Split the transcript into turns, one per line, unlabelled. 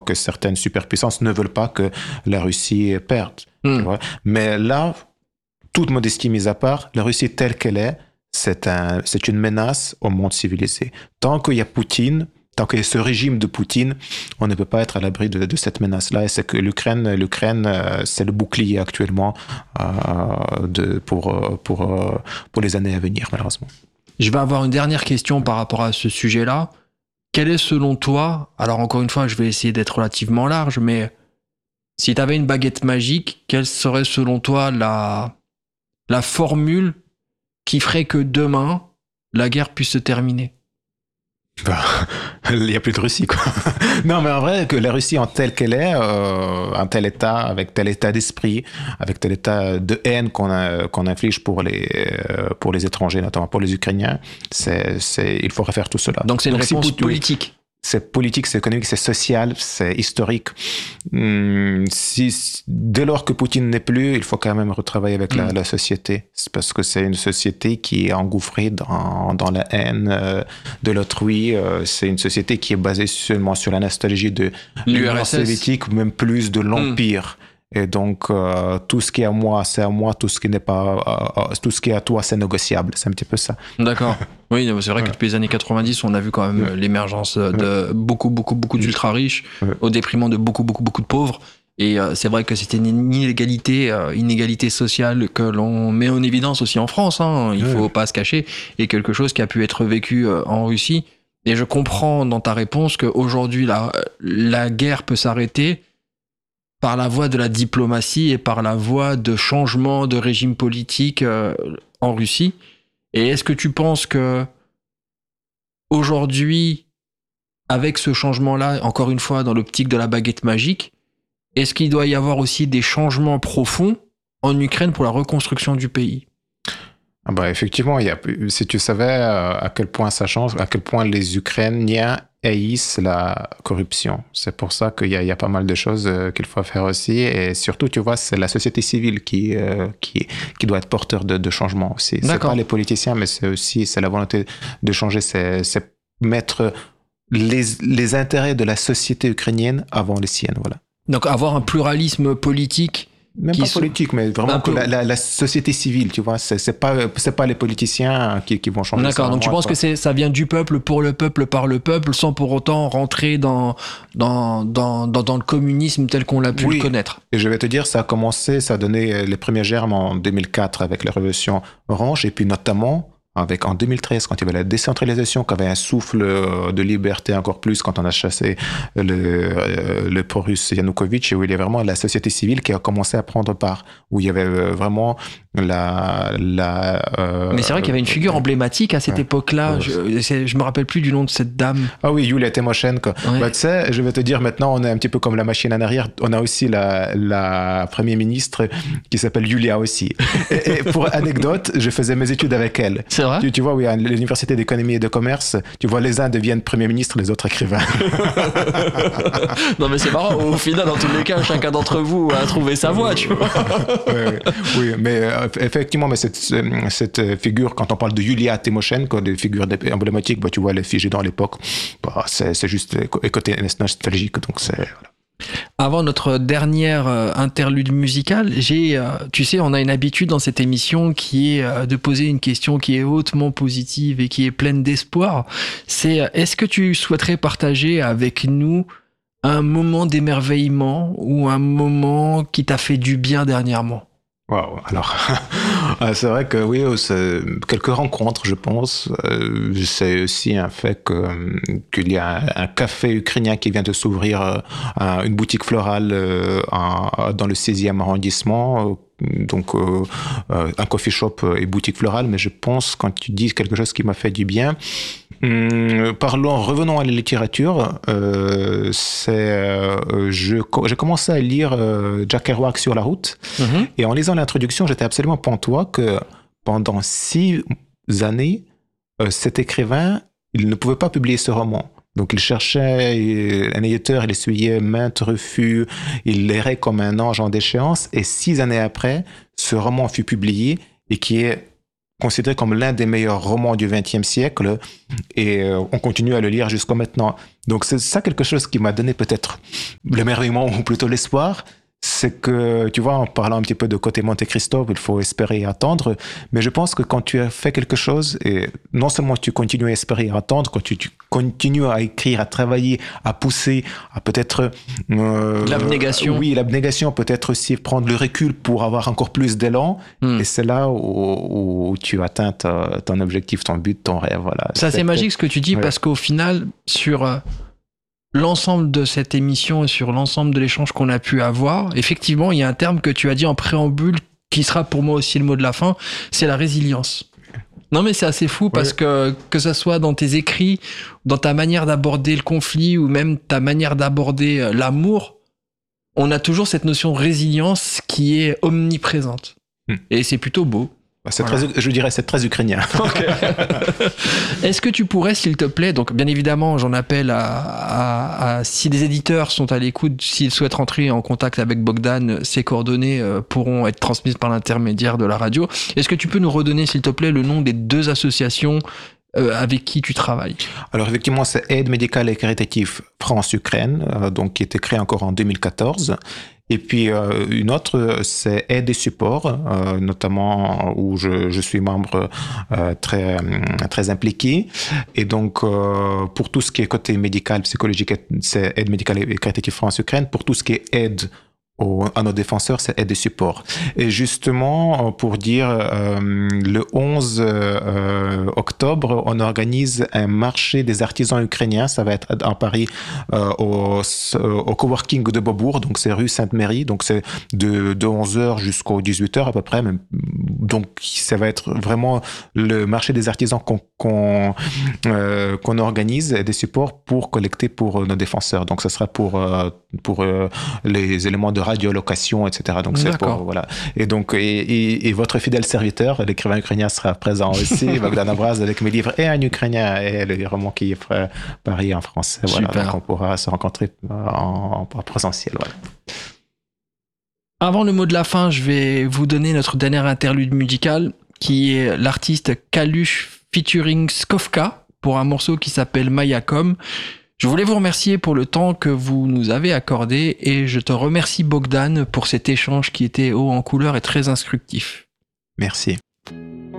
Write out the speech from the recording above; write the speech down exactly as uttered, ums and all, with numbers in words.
que certaines superpuissances ne veulent pas que la Russie perde. Mm. Tu vois. Mais là, toute modestie mise à part, la Russie telle qu'elle est, c'est, un, c'est une menace au monde civilisé. Tant qu'il y a Poutine, tant qu'il y a ce régime de Poutine, on ne peut pas être à l'abri de, de cette menace-là. Et c'est que l'Ukraine, l'Ukraine euh, c'est le bouclier actuellement euh, de, pour, pour, euh, pour les années à venir, malheureusement.
Je vais avoir une dernière question par rapport à ce sujet-là. Quel est selon toi, alors encore une fois, je vais essayer d'être relativement large, mais si tu avais une baguette magique, quelle serait selon toi la, la formule qui ferait que demain, la guerre puisse se terminer?
Bah, il n'y a plus de Russie, quoi. Non, mais en vrai, que la Russie en telle qu'elle est, euh, en tel état, avec tel état d'esprit, avec tel état de haine qu'on, a, qu'on inflige pour les, euh, pour les étrangers, notamment pour les Ukrainiens, c'est, c'est, il faut refaire tout cela.
Donc c'est une
Donc,
réponse
si
politique.
C'est politique, c'est économique, c'est social, c'est historique. Hum, si, si, dès lors que Poutine n'est plus, il faut quand même retravailler avec la, mmh. la société. C'est parce que c'est une société qui est engouffrée dans, dans la haine euh, de l'autrui. Euh, c'est une société qui est basée seulement sur la nostalgie de l'Union soviétique, ou même plus de l'Empire. Mmh. Et donc, euh, tout ce qui est à moi, c'est à moi. Tout ce qui n'est pas, euh, tout ce qui est à toi, c'est négociable. C'est un petit peu ça.
D'accord. Oui, c'est vrai ouais. que depuis les années quatre-vingt-dix, on a vu quand même ouais. l'émergence de ouais. beaucoup, beaucoup, beaucoup d'ultra riches ouais. au détriment de beaucoup, beaucoup, beaucoup de pauvres. Et euh, c'est vrai que c'était une inégalité, euh, inégalité sociale que l'on met en évidence aussi en France. Hein. Il ne ouais. faut pas se cacher. Et quelque chose qui a pu être vécu euh, en Russie. Et je comprends dans ta réponse qu'aujourd'hui, la, la guerre peut s'arrêter par la voie de la diplomatie et par la voie de changement de régime politique euh, en Russie. Et est-ce que tu penses que aujourd'hui, avec ce changement-là, encore une fois dans l'optique de la baguette magique, est-ce qu'il doit y avoir aussi des changements profonds en Ukraine pour la reconstruction du pays ?
Ah bah effectivement, il y a, si tu savais à quel point ça change, à quel point les Ukrainiens haïssent la corruption. C'est pour ça qu'il y a, il y a pas mal de choses qu'il faut faire aussi. Et surtout, tu vois, c'est la société civile qui, euh, qui, qui doit être porteur de, de changement aussi. D'accord. C'est pas les politiciens, mais c'est aussi c'est la volonté de changer. C'est, c'est mettre les, les intérêts de la société ukrainienne avant les siennes. Voilà.
Donc avoir un pluralisme politique.
Même pas politique, mais vraiment que la, la, la société civile, tu vois, c'est, c'est pas c'est pas les politiciens qui, qui vont changer.
D'accord,
ça,
donc tu penses que c'est, ça vient du peuple, pour le peuple, par le peuple, sans pour autant rentrer dans, dans, dans, dans, dans le communisme tel qu'on l'a pu oui. le connaître.
Et je vais te dire, ça a commencé, ça a donné les premiers germes en deux mille quatre avec la révolution orange, et puis notamment avec en deux mille treize, quand il y avait la décentralisation, qu'il y avait un souffle de liberté encore plus, quand on a chassé le, le pro-russe Yanukovych, où il y a vraiment la société civile qui a commencé à prendre part, où il y avait vraiment la... la euh,
Mais c'est vrai qu'il y avait une figure emblématique à cette ouais. époque-là. Ouais. Je, je me rappelle plus du nom de cette dame.
Ah oui, Yulia Tymoshenko. Ouais. Bah, tu sais, je vais te dire, maintenant, on est un petit peu comme la machine en arrière. On a aussi la, la première ministre qui s'appelle Yulia aussi. et, et pour anecdote, je faisais mes études avec elle.
C'est vrai?
Tu, tu vois, oui, à l'université d'économie et de commerce, tu vois, les uns deviennent premiers ministres, les autres écrivains.
Non, mais c'est marrant. Au final, dans tous les cas, chacun d'entre vous a trouvé sa voie, tu vois.
oui, oui, mais euh, effectivement, mais cette, cette figure, quand on parle de Yulia Tymoshenko, des figures emblématiques, bah, tu vois, les figées dans l'époque, bah, c'est, c'est juste côté nostalgique, donc c'est... Voilà.
Avant notre dernière euh, interlude musicale, j'ai, euh, tu sais, on a une habitude dans cette émission qui est euh, de poser une question qui est hautement positive et qui est pleine d'espoir. C'est, est-ce que tu souhaiterais partager avec nous un moment d'émerveillement ou un moment qui t'a fait du bien dernièrement ?
Waouh, alors, c'est vrai que oui, c'est quelques rencontres, je pense. C'est aussi un fait que, qu'il y a un café ukrainien qui vient de s'ouvrir, une boutique florale dans le seizième arrondissement. Donc, euh, un coffee shop et boutique florale, mais je pense, quand tu dis quelque chose qui m'a fait du bien, hum, parlons, revenons à la littérature, euh, c'est, euh, je, j'ai commencé à lire euh, Jack Kerouac sur la route, mm-hmm. et en lisant l'introduction, j'étais absolument pantois que pendant six années, euh, cet écrivain, il ne pouvait pas publier ce roman. Donc, il cherchait un éditeur, il essuyait maintes refus, il errait comme un ange en déchéance, et six années après, ce roman fut publié et qui est considéré comme l'un des meilleurs romans du vingtième siècle et euh, on continue à le lire jusqu'à maintenant. Donc c'est ça quelque chose qui m'a donné peut-être l'émerveillement ou plutôt l'espoir. C'est que, tu vois, en parlant un petit peu de côté Monte Cristo, il faut espérer et attendre. Mais je pense que quand tu as fait quelque chose, et non seulement tu continues à espérer et attendre, quand tu, tu continues à écrire, à travailler, à pousser, à peut-être...
Euh, l'abnégation.
Oui, l'abnégation, peut-être aussi prendre le recul pour avoir encore plus d'élan. Mm. Et c'est là où, où tu atteins ta, ton objectif, ton but, ton rêve. Voilà.
Ça, c'est, c'est magique ce que tu dis, ouais. Parce qu'au final, sur... Euh... l'ensemble de cette émission et sur l'ensemble de l'échange qu'on a pu avoir, effectivement, il y a un terme que tu as dit en préambule qui sera pour moi aussi le mot de la fin, c'est la résilience. Non mais c'est assez fou parce ouais. que que ça soit dans tes écrits, dans ta manière d'aborder le conflit ou même ta manière d'aborder l'amour, on a toujours cette notion de résilience qui est omniprésente. Hmm. Et c'est plutôt beau.
C'est voilà. très, je dirais c'est très ukrainien.
Okay. Est-ce que tu pourrais, s'il te plaît, donc bien évidemment, j'en appelle à, à, à si des éditeurs sont à l'écoute, s'ils souhaitent rentrer en contact avec Bogdan, ces coordonnées euh, pourront être transmises par l'intermédiaire de la radio. Est-ce que tu peux nous redonner, s'il te plaît, le nom des deux associations euh, avec qui tu travailles? Alors
effectivement, c'est Aide médicale et caritative France-Ukraine, euh, donc qui a été créée encore en deux mille quatorze. Et puis euh, une autre, c'est Aide et Support, euh, notamment où je, je suis membre euh, très très impliqué. Et donc euh, pour tout ce qui est côté médical, psychologique, c'est Aide médicale et caritative France-Ukraine. Pour tout ce qui est aide au, à nos défenseurs, c'est Aide et Support. Et justement, pour dire, euh, le onze euh, octobre, on organise un marché des artisans ukrainiens. Ça va être à Paris, euh, au, au coworking de Beaubourg, donc c'est rue Sainte-Marie, donc c'est de, de onze heures jusqu'aux dix-huit heures à peu près. Donc ça va être vraiment le marché des artisans qu'on qu'on, euh, qu'on organise, des supports pour collecter pour nos défenseurs. Donc ça sera pour, euh, pour euh, les éléments de radiolocation, et cetera. Donc c'est pour, voilà. Et donc, et, et, et votre fidèle serviteur, l'écrivain ukrainien, sera présent aussi, Bogdan Abraz, avec mes livres et en ukrainien et le roman qui est Paris en français. Voilà. Donc on pourra se rencontrer en, en présentiel. Voilà.
Avant le mot de la fin, je vais vous donner notre dernière interlude musicale, qui est l'artiste Kalush featuring Skovka pour un morceau qui s'appelle Mayakom. Je voulais vous remercier pour le temps que vous nous avez accordé et je te remercie Bogdan pour cet échange qui était haut en couleur et très instructif.
Merci.